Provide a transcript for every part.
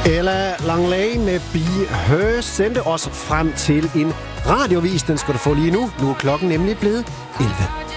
Ella Langley med Be Her sendte os frem til en radiovis. Den skal du få lige nu. Nu er klokken nemlig blevet 11.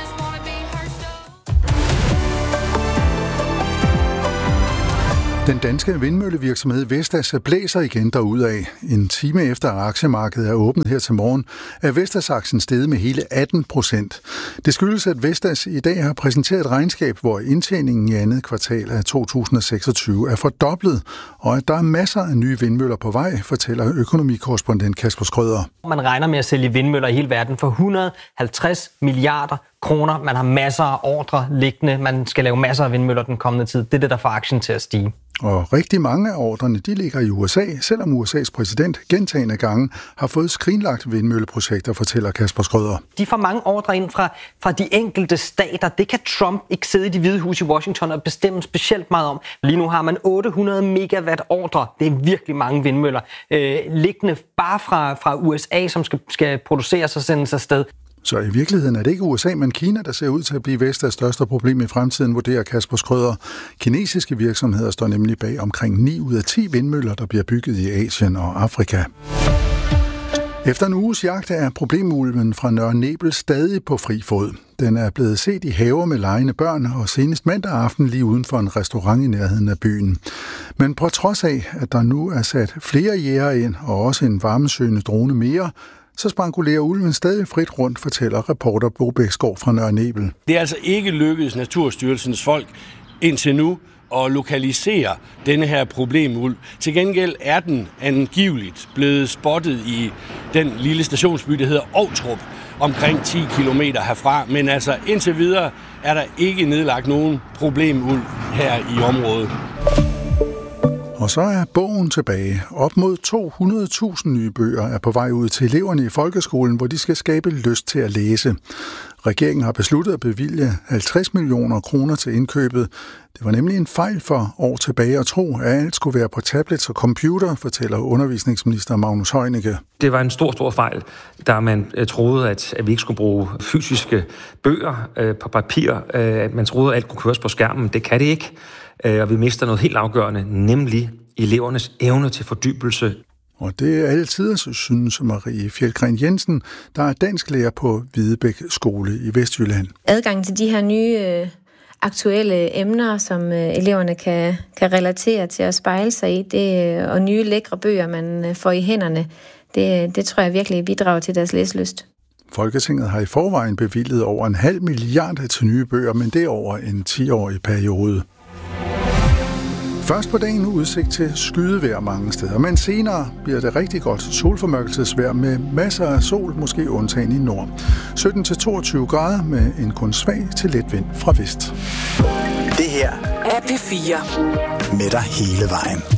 Den danske vindmøllevirksomhed Vestas blæser igen derudad. En time efter aktiemarkedet er åbnet her til morgen, er Vestas-aktien steget med hele 18%. Det skyldes, at Vestas i dag har præsenteret et regnskab, hvor indtjeningen i andet kvartal af 2026 er fordoblet, og at der er masser af nye vindmøller på vej, fortæller økonomikorrespondent Kasper Schrøder. Man regner med at sælge vindmøller i hele verden for 150 milliarder kroner. Man har masser af ordre liggende. Man skal lave masser af vindmøller den kommende tid. Det er det, der får aktien til at stige. Og rigtig mange af ordrene, de ligger i USA, selvom USA's præsident gentagne gange har fået skrinlagt vindmølleprojekter, fortæller Kasper Schrøder. De får mange ordre ind fra de enkelte stater. Det kan Trump ikke sidde i Det Hvide Hus i Washington og bestemme specielt meget om. Lige nu har man 800 megawatt ordre. Det er virkelig mange vindmøller. Liggende bare fra USA, som skal produceres og sendes afsted. Så i virkeligheden er det ikke USA, men Kina, der ser ud til at blive Vestas største problem i fremtiden, vurderer Kasper Schrøder. Kinesiske virksomheder står nemlig bag omkring 9 ud af 10 vindmøller, der bliver bygget i Asien og Afrika. Efter en uges jagt er problemulven fra Nørre Nebel stadig på fri fod. Den er blevet set i haver med legende børn, og senest mandag aften lige uden for en restaurant i nærheden af byen. Men på trods af, at der nu er sat flere jægere ind, og også en varmesøgende drone mere, så spankulerer ulven stadig frit rundt, fortæller reporter Bo Bæksgaard fra Nørre Nebel. Det er altså ikke lykkedes Naturstyrelsens folk indtil nu at lokalisere denne her problemulv. Til gengæld er den angiveligt blevet spottet i den lille stationsby, der hedder Ovtrup, omkring 10 kilometer herfra. Men altså indtil videre er der ikke nedlagt nogen problemulv her i området. Og så er bogen tilbage. Op mod 200.000 nye bøger er på vej ud til eleverne i folkeskolen, hvor de skal skabe lyst til at læse. Regeringen har besluttet at bevilge 50 millioner kroner til indkøbet. Det var nemlig en fejl for år tilbage at tro, at alt skulle være på tablets og computer, fortæller undervisningsminister Magnus Heunicke. Det var en stor fejl, da man troede, at vi ikke skulle bruge fysiske bøger på papir. At man troede, at alt kunne køres på skærmen. Det kan det ikke. Og vi mister noget helt afgørende, nemlig elevernes evne til fordybelse. Og det er altid, synes Marie Fjeldgren Jensen, der er dansklærer på Hvidebæk Skole i Vestjylland. Adgang til de her nye aktuelle emner, som eleverne kan relatere til at spejle sig i, og nye lækre bøger, man får i hænderne, det tror jeg virkelig bidrager til deres læselyst. Folketinget har i forvejen bevilget over 0,5 milliard til nye bøger, men det er over en 10-årig periode. Først på dagen udsigt til skydevejr mange steder, men senere bliver det rigtig godt solformørkelsesvejr med masser af sol, måske undtagen i nord. 17-22 grader med en kun svag til let vind fra vest. Det her er P4 med dig hele vejen.